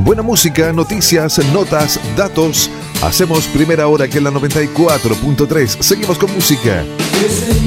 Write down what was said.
Buena música, noticias, notas, datos. Hacemos primera hora aquí en la 94.3. Seguimos con música.